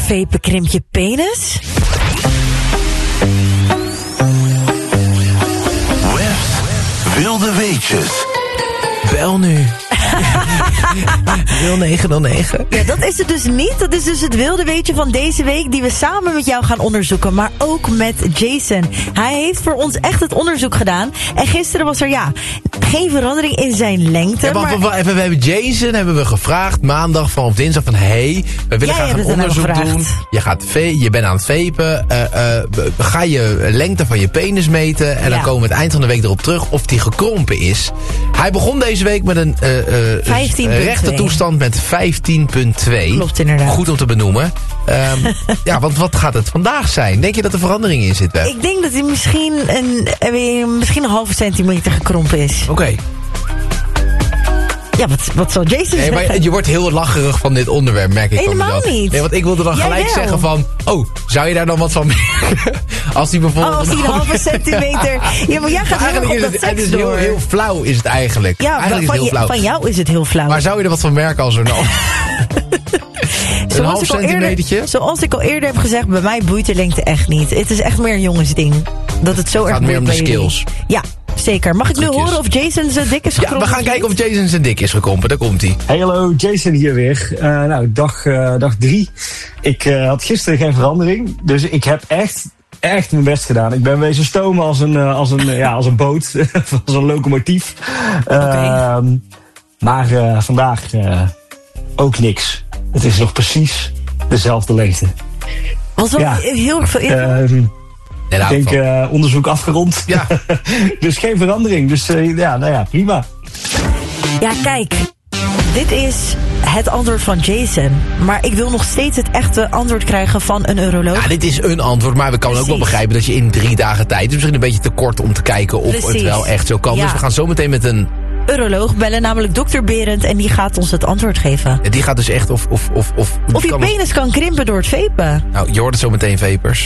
Vapen krimpt je penis? Wilde weetjes. Bel nu. 0909. Ja, dat is het dus niet. Dat is dus het wilde weetje van deze week die we samen met jou gaan onderzoeken. Maar ook met Jason. Hij heeft voor ons echt het onderzoek gedaan. En gisteren was er geen verandering in zijn lengte. Ja, maar we hebben Jason gevraagd maandag of dinsdag van... we willen graag een onderzoek doen. Je bent aan het vapen. Ga je lengte van je penis meten. En dan komen we het eind van de week erop terug of die gekrompen is. Hij begon deze week met een rechte toestand met 15,2. Klopt inderdaad. Goed om te benoemen. Want wat gaat het vandaag zijn? Denk je dat er verandering in zit, Beb? Ik denk dat hij misschien een halve centimeter gekrompen is. Oké. Ja, wat zal Jason zeggen? Maar je wordt heel lacherig van dit onderwerp, merk ik. Helemaal niet. Nee, want ik wilde dan gelijk zeggen van... zou je daar dan wat van merken? Als die bijvoorbeeld... als die een halve centimeter... Ja, maar jij gaat eigenlijk op dat seks is door. Heel flauw is het eigenlijk. Ja, eigenlijk is het heel flauw. Van jou is het heel flauw. Maar zou je er wat van merken als er nou... Een half centimetertje? Zoals ik al eerder heb gezegd, bij mij boeit de lengte echt niet. Het is echt meer een jongensding. Dat het zo erg gaat meer om de skills. Ja, zeker. Mag ik nu horen of Jason zijn dik is gekrompen? Ja, we gaan kijken of Jason zijn dik is gekrompen. Daar komt hij. Hey, hallo, Jason hier weer. Dag 3. Ik had gisteren geen verandering. Dus ik heb echt mijn best gedaan. Ik ben wezen stomen als een boot. Als een locomotief. Maar vandaag ook niks. Het is nog precies dezelfde lengte. Was wel heel erg veel ik denk onderzoek afgerond. Ja. Dus geen verandering. Dus prima. Ja, kijk. Dit is het antwoord van Jason. Maar ik wil nog steeds het echte antwoord krijgen van een uroloog. Ja, dit is een antwoord, maar we kunnen ook wel begrijpen dat je in 3 dagen tijd... Het is misschien een beetje te kort om te kijken of het wel echt zo kan. Ja. Dus we gaan zo meteen met een... uroloog bellen, namelijk dokter Berend, en die gaat ons het antwoord geven. Ja, die gaat dus echt of je penis kan krimpen door het vapen. Nou, je hoort het zo meteen, vapers.